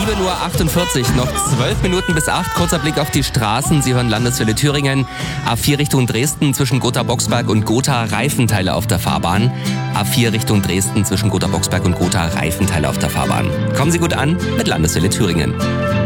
7:48 Uhr, noch 12 Minuten bis 8. Kurzer Blick auf die Straßen. Sie hören Landeswelle Thüringen. A4 Richtung Dresden zwischen Gotha-Boxberg und Gotha Reifenteile auf der Fahrbahn. A4 Richtung Dresden zwischen Gotha-Boxberg und Gotha Reifenteile auf der Fahrbahn. Kommen Sie gut an mit Landeswelle Thüringen.